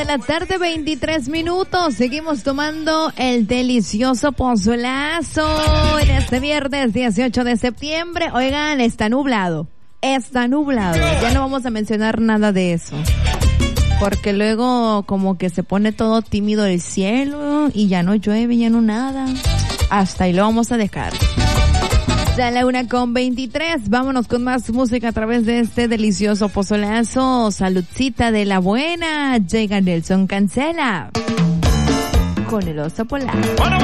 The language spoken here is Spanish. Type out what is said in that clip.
de la tarde, 23 minutos. Seguimos tomando el delicioso pozolazo en este viernes 18 de septiembre. Oigan, está nublado. Está nublado. Ya no vamos a mencionar nada de eso. Porque luego como que se pone todo tímido el cielo y ya no llueve, ya no nada. Hasta ahí lo vamos a dejar. Ya la 1:23, vámonos con más música a través de este delicioso pozolazo. Saludcita de la buena. Llega Nelson Cancela con el oso polar.